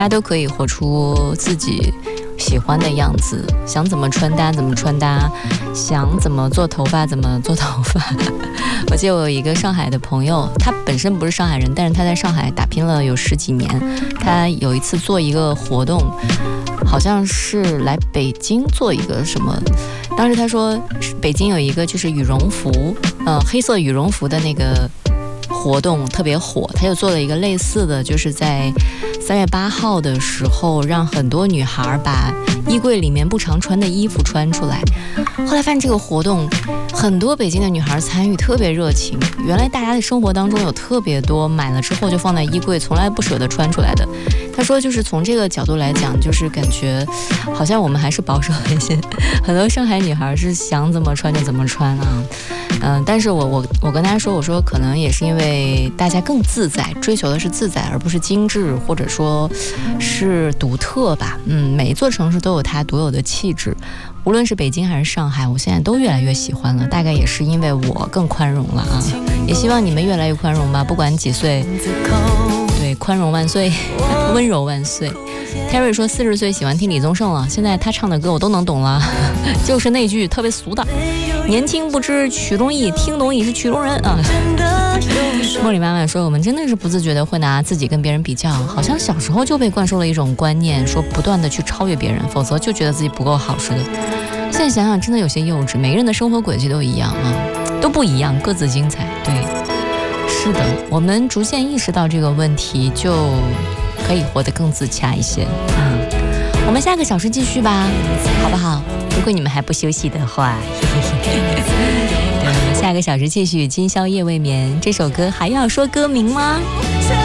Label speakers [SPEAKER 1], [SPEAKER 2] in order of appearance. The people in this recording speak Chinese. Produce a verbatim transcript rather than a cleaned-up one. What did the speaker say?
[SPEAKER 1] 大家都可以活出自己喜欢的样子，想怎么穿搭怎么穿搭，想怎么做头发怎么做头发。我记得我有一个上海的朋友，他本身不是上海人，但是他在上海打拼了有十几年。他有一次做一个活动，好像是来北京做一个什么，当时他说北京有一个就是羽绒服，呃，黑色羽绒服的那个活动特别火，他就做了一个类似的，就是在三月八号的时候，让很多女孩把衣柜里面不常穿的衣服穿出来。后来发现这个活动很多北京的女孩参与，特别热情。原来大家的生活当中有特别多买了之后就放在衣柜从来不舍得穿出来的。他说就是从这个角度来讲，就是感觉好像我们还是保守一些，很多上海女孩是想怎么穿就怎么穿啊。嗯、呃，但是我我我跟大家说，我说可能也是因为大家更自在，追求的是自在而不是精致或者说是独特吧。嗯，每一座城市都有它独有的气质，无论是北京还是上海，我现在都越来越喜欢了。大概也是因为我更宽容了啊，也希望你们越来越宽容吧，不管几岁。对，宽容万岁，温柔万岁。Terry 说四十岁喜欢听李宗盛了，现在他唱的歌我都能懂了，就是那句特别俗的年轻不知曲中意，听懂已是曲中人啊。茉莉妈妈说我们真的是不自觉的会拿自己跟别人比较，好像小时候就被灌输了一种观念，说不断的去超越别人，否则就觉得自己不够好似的。现在想想真的有些幼稚，每个人的生活轨迹都一样啊，都不一样，各自精彩。对，是的，我们逐渐意识到这个问题，就可以活得更自洽一些。嗯，我们下个小时继续吧，好不好？如果你们还不休息的话，对，下个小时继续。今宵夜未眠这首歌还要说歌名吗？